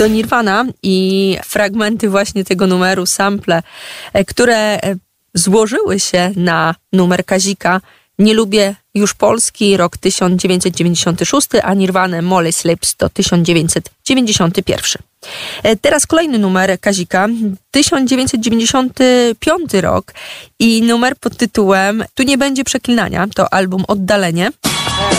to Nirvana i fragmenty właśnie tego numeru, sample, które złożyły się na numer Kazika Nie lubię już Polski, rok 1996, a Nirvana Molly Slips to 1991. Teraz kolejny numer Kazika, 1995 rok i numer pod tytułem Tu nie będzie przeklinania, to album Oddalenie.